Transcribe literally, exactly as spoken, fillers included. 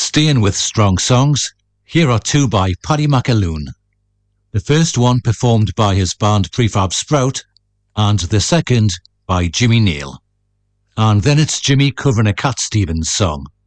Staying with strong songs, here are two by Paddy McAloon. The first one performed by his band Prefab Sprout, and the second by Jimmy Neal. And then it's Jimmy covering a Cat Stevens song.